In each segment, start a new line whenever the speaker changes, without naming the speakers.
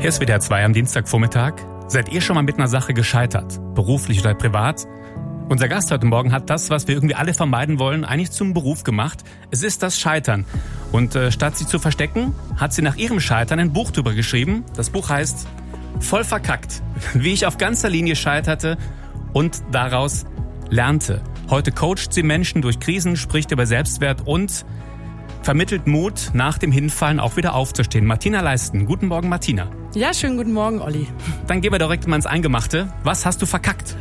Hier ist WDR 2 am Dienstagvormittag. Seid ihr schon mal mit einer Sache gescheitert? Beruflich oder privat? Unser Gast heute Morgen hat das, was wir irgendwie alle vermeiden wollen, eigentlich zum Beruf gemacht. Es ist das Scheitern. Und statt sie zu verstecken, hat sie nach ihrem Scheitern ein Buch drüber geschrieben. Das Buch heißt Voll verkackt. Wie ich auf ganzer Linie scheiterte und daraus lernte. Heute coacht sie Menschen durch Krisen, spricht über Selbstwert und vermittelt Mut, nach dem Hinfallen auch wieder aufzustehen. Martina Leisten. Guten Morgen, Martina.
Ja, schönen guten Morgen, Olli.
Dann gehen wir direkt mal ins Eingemachte. Was hast du verkackt?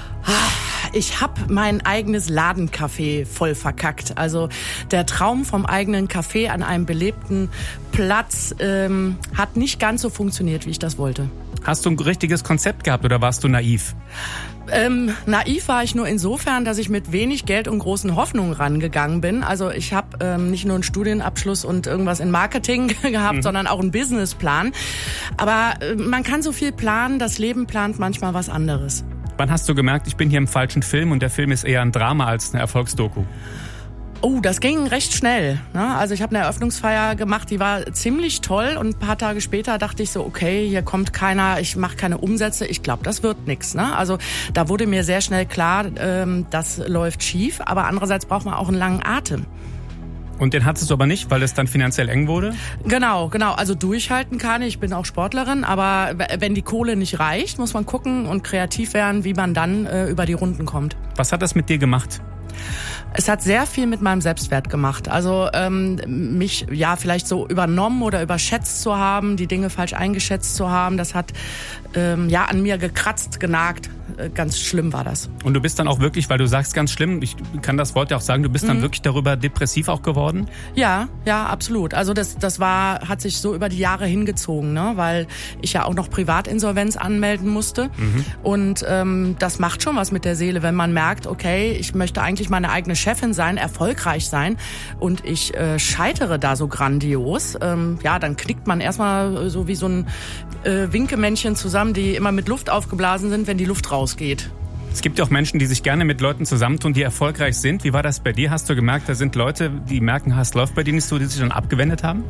Ich habe mein eigenes Ladencafé voll verkackt. Also der Traum vom eigenen Café an einem belebten Platz hat nicht ganz so funktioniert, wie ich das wollte.
Hast du ein richtiges Konzept gehabt oder warst du naiv?
Naiv war ich nur insofern, dass ich mit wenig Geld und großen Hoffnungen rangegangen bin. Also ich habe nicht nur einen Studienabschluss und irgendwas in Marketing gehabt, sondern auch einen Businessplan. Aber man kann so viel planen, das Leben plant manchmal was anderes.
Wann hast du gemerkt, ich bin hier im falschen Film und der Film ist eher ein Drama als eine Erfolgsdoku?
Oh, das ging recht schnell. Also ich habe eine Eröffnungsfeier gemacht, die war ziemlich toll und ein paar Tage später dachte ich so, okay, hier kommt keiner, ich mache keine Umsätze, ich glaube, das wird nichts. Also da wurde mir sehr schnell klar, das läuft schief, aber andererseits braucht man auch einen langen Atem.
Und den hattest du aber nicht, weil es dann finanziell eng wurde?
Genau. Also durchhalten kann ich bin auch Sportlerin, aber wenn die Kohle nicht reicht, muss man gucken und kreativ werden, wie man dann über die Runden kommt.
Was hat das mit dir gemacht?
Es hat sehr viel mit meinem Selbstwert gemacht. Also mich vielleicht so übernommen oder überschätzt zu haben, die Dinge falsch eingeschätzt zu haben, das hat an mir gekratzt, genagt. Ganz schlimm war das.
Und du bist dann auch wirklich, weil du sagst ganz schlimm, ich kann das Wort ja auch sagen, du bist dann wirklich darüber depressiv auch geworden?
Ja, absolut. Also das hat sich so über die Jahre hingezogen, ne? Weil ich ja auch noch Privatinsolvenz anmelden musste. Und das macht schon was mit der Seele, wenn man merkt, okay, ich möchte eigentlich meine eigene Chefin sein, erfolgreich sein und ich scheitere da so grandios. Dann knickt man erstmal so wie so ein Winkemännchen zusammen, die immer mit Luft aufgeblasen sind, wenn die Luft rausgeht.
Es gibt ja auch Menschen, die sich gerne mit Leuten zusammentun, die erfolgreich sind. Wie war das bei dir? Hast du gemerkt, da sind Leute, die merken, es läuft bei dir nicht so, die sich dann abgewendet haben?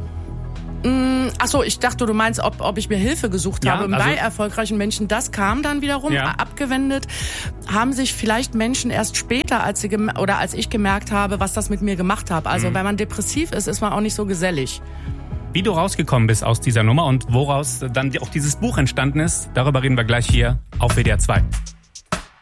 Achso, ich dachte, du meinst, ob ich mir Hilfe gesucht habe bei erfolgreichen Menschen. Das kam dann wiederum, abgewendet. Haben sich vielleicht Menschen erst später, als ich gemerkt habe, was das mit mir gemacht hat. Also wenn man depressiv ist, ist man auch nicht so gesellig.
Wie du rausgekommen bist aus dieser Nummer und woraus dann auch dieses Buch entstanden ist, darüber reden wir gleich hier auf WDR 2.